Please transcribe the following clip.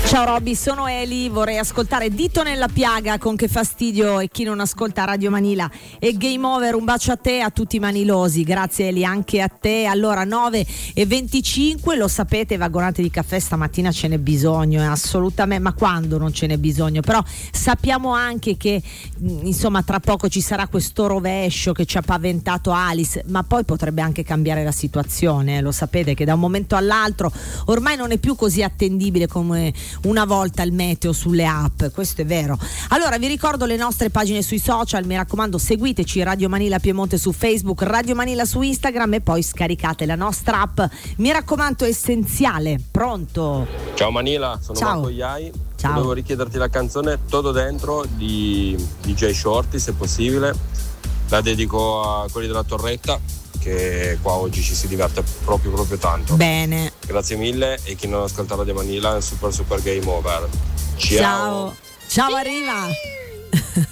Ciao Robby, sono Eli, vorrei ascoltare Dito nella piaga con Che fastidio e chi non ascolta Radio Manila e Game Over. Un bacio a te e a tutti i manilosi. Grazie Eli, anche a te. Allora 9:25, lo sapete, vagonate di caffè stamattina ce n'è bisogno, assolutamente, ma quando non ce n'è bisogno? Però sappiamo anche che insomma tra poco ci sarà questo rovescio che ci ha paventato Alice, ma poi potrebbe anche cambiare la situazione, lo sapete che da un momento all'altro ormai non è più così attendibile come una volta il meteo sulle app, questo è vero. Allora vi ricordo le nostre pagine sui social, mi raccomando seguiteci, Radio Manila Piemonte su Facebook, Radio Manila su Instagram e poi scaricate la nostra app, mi raccomando, è essenziale. Pronto? Ciao Manila, sono Ciao. Marco Iai. Ciao. Volevo richiederti la canzone Todo Dentro di DJ Shorty, se possibile. La dedico a quelli della Torretta, che qua oggi ci si diverte proprio tanto. Bene. Grazie mille, e chi non ascolta Radio Manila è super game over. Ciao. Ciao, arriva.